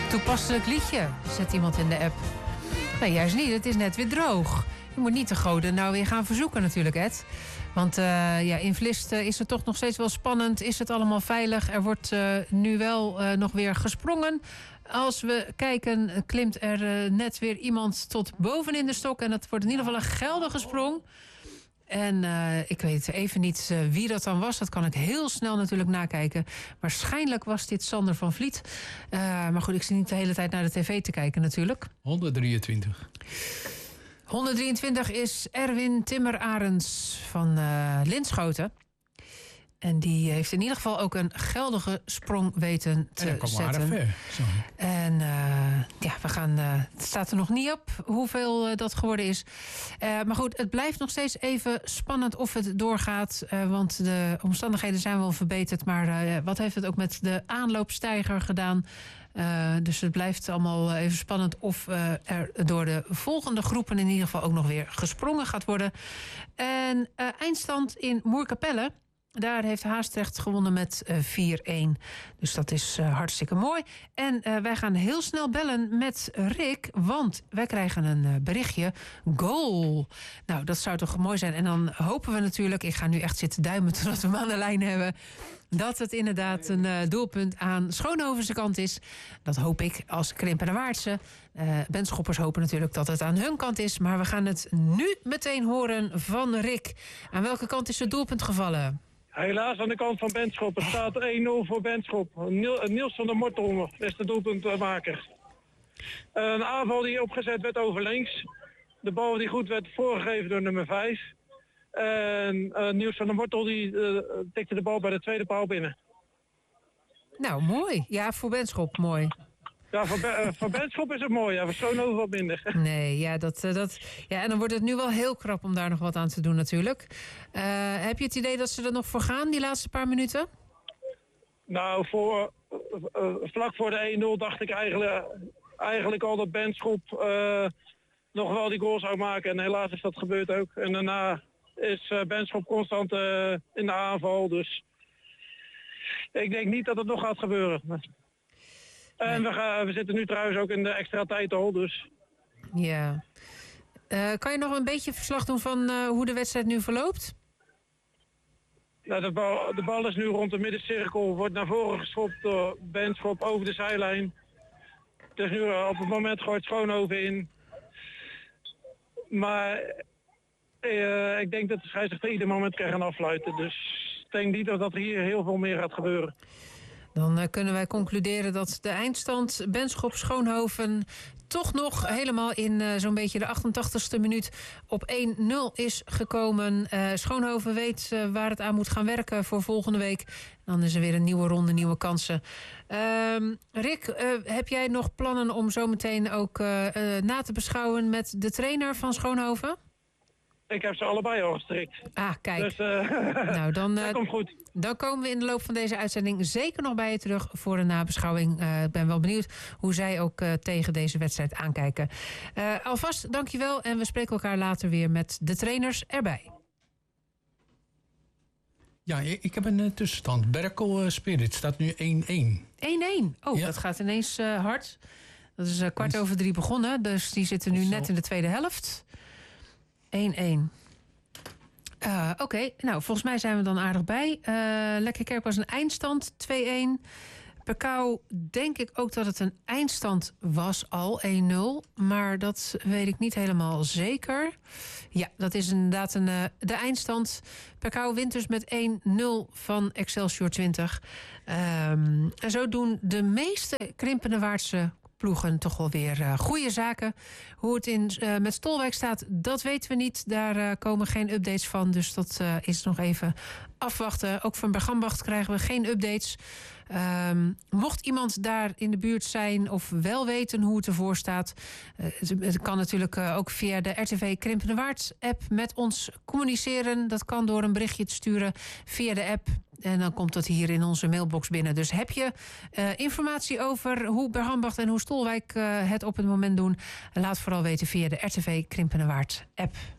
Toepasselijk liedje, zet iemand in de app. Nee, juist niet. Het is net weer droog. Je moet niet de goden nou weer gaan verzoeken natuurlijk, Ed. Want in Vlist is het toch nog steeds wel spannend. Is het allemaal veilig? Er wordt nu wel nog weer gesprongen. Als we kijken, klimt er net weer iemand tot boven in de stok. En dat wordt in ieder geval een geldige sprong. En ik weet even niet wie dat dan was. Dat kan ik heel snel natuurlijk nakijken. Waarschijnlijk was dit Sander van Vliet. Maar goed, ik zit niet de hele tijd naar de tv te kijken natuurlijk. 123. 123 is Erwin Timmer-Arends van Linschoten. En die heeft in ieder geval ook een geldige sprong weten te zetten. Ver, en we gaan. Het staat er nog niet op hoeveel dat geworden is. Maar goed, het blijft nog steeds even spannend of het doorgaat. Want de omstandigheden zijn wel verbeterd. Maar wat heeft het ook met de aanloopsteiger gedaan? Dus het blijft allemaal even spannend of er door de volgende groepen in ieder geval ook nog weer gesprongen gaat worden. En eindstand in Moerkapelle. Daar heeft Haastrecht gewonnen met 4-1. Dus dat is hartstikke mooi. En wij gaan heel snel bellen met Rick. Want wij krijgen een berichtje. Goal. Nou, dat zou toch mooi zijn. En dan hopen we natuurlijk... Ik ga nu echt zitten duimen totdat we hem aan de lijn hebben... dat het inderdaad een doelpunt aan Schoonhovense kant is. Dat hoop ik als Krimpenerwaardse. Benschoppers hopen natuurlijk dat het aan hun kant is. Maar we gaan het nu meteen horen van Rick. Aan welke kant is het doelpunt gevallen? Helaas aan de kant van Benschop. Het staat 1-0 voor Benschop. Niels van der Mortel is de doelpuntmaker. Een aanval die opgezet werd over links. De bal die goed werd voorgegeven door nummer 5. En Niels van der Mortel die tikte de bal bij de tweede paal binnen. Nou, mooi. Ja, voor Benschop mooi. Ja, voor Benschop is het mooi. Ja, voor Schoonhoven wat minder. Nee, ja, ja, en dan wordt het nu wel heel krap om daar nog wat aan te doen natuurlijk. Heb je het idee dat ze er nog voor gaan, die laatste paar minuten? Nou, vlak voor de 1-0 dacht ik eigenlijk al dat Benschop nog wel die goal zou maken. En helaas is dat gebeurd ook. En daarna is Benschop constant in de aanval. Dus ik denk niet dat het nog gaat gebeuren. En we zitten nu trouwens ook in de extra tijd al, dus... Ja. Kan je nog een beetje verslag doen van hoe de wedstrijd nu verloopt? Nou, de bal is nu rond de middencirkel, wordt naar voren geschopt door Benschop over de zijlijn. Dus nu op het moment gooit Schoonhoven in. Maar ik denk dat de scheidsrechter ieder moment kan gaan afluiten. Dus ik denk niet dat er hier heel veel meer gaat gebeuren. Dan kunnen wij concluderen dat de eindstand Benschop-Schoonhoven toch nog helemaal in zo'n beetje de 88ste minuut op 1-0 is gekomen. Schoonhoven weet waar het aan moet gaan werken voor volgende week. Dan is er weer een nieuwe ronde, nieuwe kansen. Rick, heb jij nog plannen om zometeen ook na te beschouwen met de trainer van Schoonhoven? Ik heb ze allebei al gestrikt. Ah, kijk. Dus, nou, dat komt goed. Dan komen we in de loop van deze uitzending zeker nog bij je terug voor een nabeschouwing. Ik ben wel benieuwd hoe zij ook tegen deze wedstrijd aankijken. Alvast dankjewel en we spreken elkaar later weer met de trainers erbij. Ja, ik heb een tussenstand. Berkel Spirit staat nu 1-1. 1-1. Oh, ja. Dat gaat ineens hard. Dat is 2:15 begonnen, dus die zitten nu net in de tweede helft. 1-1. Oké, nou, volgens mij zijn we dan aardig bij. Lekkerkerk was een eindstand, 2-1. Pekau denk ik ook dat het een eindstand was al, 1-0. Maar dat weet ik niet helemaal zeker. Ja, dat is inderdaad de eindstand. Pekau wint dus met 1-0 van Excelsior 20. En zo doen de meeste Krimpenerwaardse ploegen toch wel weer goede zaken. Hoe het met Stolwijk staat, dat weten we niet. Daar komen geen updates van. Dus dat is nog even afwachten. Ook van Bergambacht krijgen we geen updates. Mocht iemand daar in de buurt zijn of wel weten hoe het ervoor staat, het kan natuurlijk ook via de RTV Krimpenerwaard app met ons communiceren. Dat kan door een berichtje te sturen via de app. En dan komt dat hier in onze mailbox binnen. Dus heb je informatie over hoe Bergambacht en hoe Stolwijk het op het moment doen, laat vooral weten via de RTV Krimpenerwaard app.